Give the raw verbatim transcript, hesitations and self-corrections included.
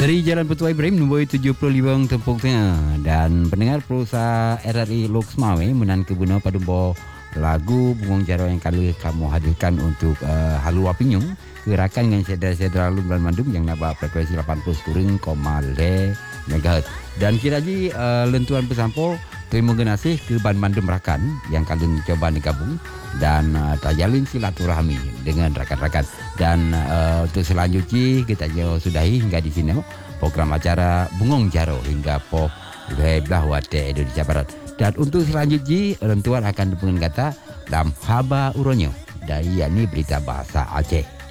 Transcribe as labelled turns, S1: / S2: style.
S1: Dari Jalan Petua Ibrahim nombor tujuh puluh lima Tempung Tengah dan pendengar perusahaan R R I Loksmawe menan kebuna pada bawa lagu Bungong Jaro yang kali kamu hadirkan untuk uh, Halua Pinyung gerakan dengan sedera-sedera Lumban Mandum yang nabak frekuensi lapan puluh koma lima megahertz dan kira-kira uh, lentuan pesampo terima kasih ke Ban Mandum Rakan yang kalian coba digabung dan uh, terjalin silaturahmi dengan rakan-rakan dan uh, untuk selanjutnya kita jauh sudahi hingga di sini program acara Bungong Jaro hingga po belah wate Indonesia Barat dan untuk selanjutnya rentuan akan dengan kata dalam haba uronyo dari yakni berita bahasa Aceh.